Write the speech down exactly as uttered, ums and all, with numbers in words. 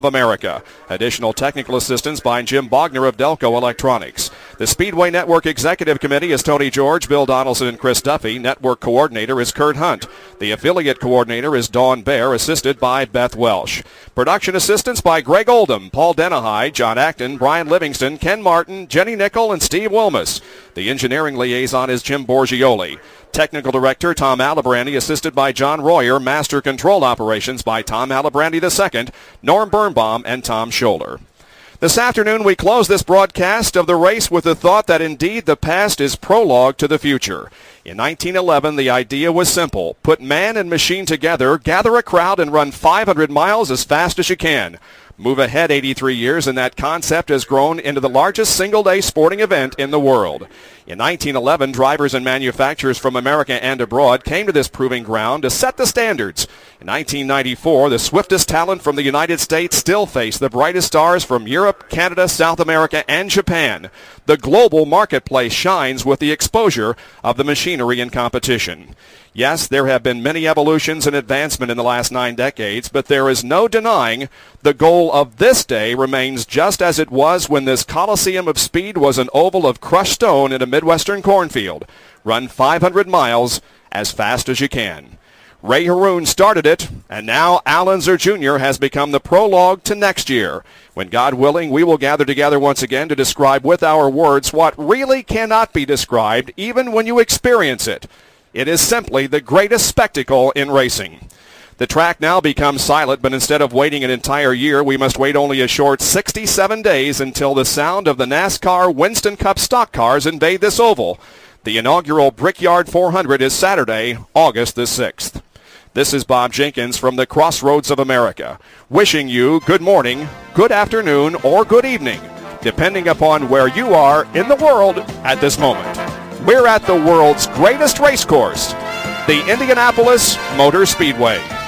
of America. Additional technical assistance by Jim Bogner of Delco Electronics. The Speedway Network Executive Committee is Tony George, Bill Donaldson, and Chris Duffy. Network Coordinator is Kurt Hunt. The Affiliate Coordinator is Dawn Baer, assisted by Beth Welsh. Production assistance by Greg Oldham, Paul Denahai, John Acton, Brian Livingston, Ken Martin, Jenny Nickel, and Steve Wilmus. The engineering liaison is Jim Borgioli. Technical Director Tom Alabrandy, assisted by John Royer. Master Control Operations by Tom Alabrandy the second, Norm Birnbaum, and Tom Scholler. This afternoon we close this broadcast of the race with the thought that indeed the past is prologue to the future. In nineteen eleven, the idea was simple. Put man and machine together, gather a crowd, and run five hundred miles as fast as you can. Move ahead eighty-three years, and that concept has grown into the largest single-day sporting event in the world. In nineteen eleven, drivers and manufacturers from America and abroad came to this proving ground to set the standards. In nineteen ninety-four, the swiftest talent from the United States still faced the brightest stars from Europe, Canada, South America, and Japan. The global marketplace shines with the exposure of the machinery and competition. Yes, there have been many evolutions and advancement in the last nine decades, but there is no denying the goal of this day remains just as it was when this Coliseum of Speed was an oval of crushed stone in a Midwestern cornfield. Run five hundred miles as fast as you can. Ray Haroon started it, and now Al Unser Junior has become the prologue to next year, when, God willing, we will gather together once again to describe with our words what really cannot be described even when you experience it. It is simply the greatest spectacle in racing. The track now becomes silent, but instead of waiting an entire year, we must wait only a short sixty-seven days until the sound of the NASCAR Winston Cup stock cars invade this oval. The inaugural Brickyard four hundred is Saturday, August the sixth. This is Bob Jenkins from the Crossroads of America, wishing you good morning, good afternoon, or good evening, depending upon where you are in the world at this moment. We're at the world's greatest race course, the Indianapolis Motor Speedway.